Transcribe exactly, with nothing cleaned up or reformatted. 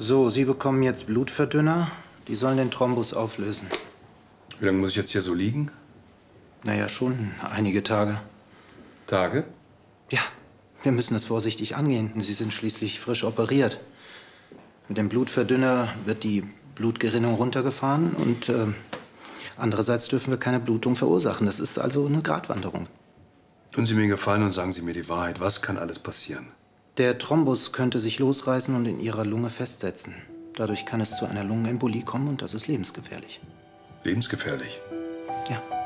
So, Sie bekommen jetzt Blutverdünner. Die sollen den Thrombus auflösen. Wie lange muss ich jetzt hier so liegen? Naja, schon einige Tage. Tage? Ja, wir müssen es vorsichtig angehen. Sie sind schließlich frisch operiert. Mit dem Blutverdünner wird die Blutgerinnung runtergefahren und äh, andererseits dürfen wir keine Blutung verursachen. Das ist also eine Gratwanderung. Tun Sie mir einen Gefallen und sagen Sie mir die Wahrheit. Was kann alles passieren? Der Thrombus könnte sich losreißen und in Ihrer Lunge festsetzen. Dadurch kann es zu einer Lungenembolie kommen und das ist lebensgefährlich. Lebensgefährlich? Ja.